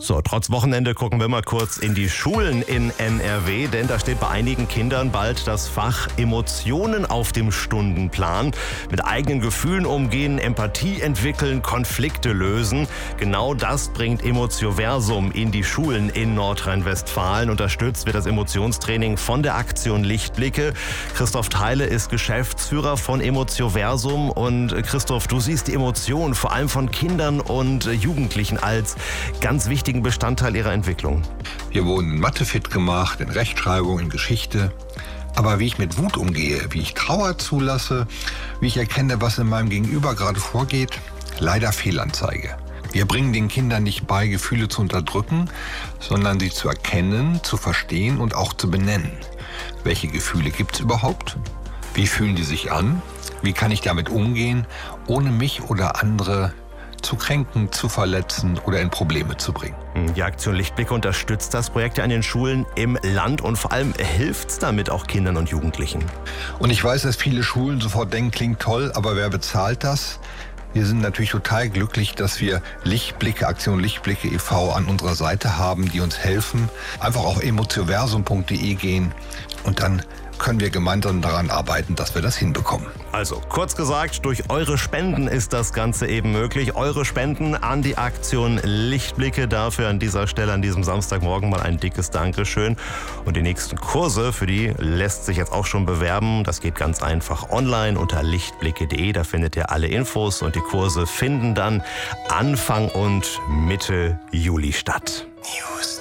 So, trotz Wochenende gucken wir mal kurz in die Schulen in NRW, denn da steht bei einigen Kindern bald das Fach Emotionen auf dem Stundenplan. Mit eigenen Gefühlen umgehen, Empathie entwickeln, Konflikte lösen. Genau das bringt Emotioversum in die Schulen in Nordrhein-Westfalen. Unterstützt wird das Emotionstraining von der Aktion Lichtblicke. Christoph Theile ist Geschäftsführer von Emotioversum. Und Christoph, du siehst die Emotionen vor allem von Kindern und Jugendlichen als ganz wichtigen Bestandteil ihrer Entwicklung. Wir wurden in Mathe fit gemacht, in Rechtschreibung, in Geschichte. Aber wie ich mit Wut umgehe, wie ich Trauer zulasse, wie ich erkenne, was in meinem Gegenüber gerade vorgeht, leider Fehlanzeige. Wir bringen den Kindern nicht bei, Gefühle zu unterdrücken, sondern sie zu erkennen, zu verstehen und auch zu benennen. Welche Gefühle gibt es überhaupt? Wie fühlen die sich an? Wie kann ich damit umgehen, ohne mich oder andere zu kränken, zu verletzen oder in Probleme zu bringen? Die Aktion Lichtblicke unterstützt das Projekt ja an den Schulen im Land und vor allem hilft es damit auch Kindern und Jugendlichen. Und ich weiß, dass viele Schulen sofort denken, klingt toll, aber wer bezahlt das? Wir sind natürlich total glücklich, dass wir Lichtblicke, Aktion Lichtblicke e.V. an unserer Seite haben, die uns helfen. Einfach auf emotioversum.de gehen und dann können wir gemeinsam daran arbeiten, dass wir das hinbekommen. Also, kurz gesagt, durch eure Spenden ist das Ganze eben möglich. Eure Spenden an die Aktion Lichtblicke. Dafür an dieser Stelle, an diesem Samstagmorgen mal ein dickes Dankeschön. Und die nächsten Kurse, für die lässt sich jetzt auch schon bewerben. Das geht ganz einfach online unter lichtblicke.de. Da findet ihr alle Infos und die Kurse finden dann Anfang und Mitte Juli statt. News.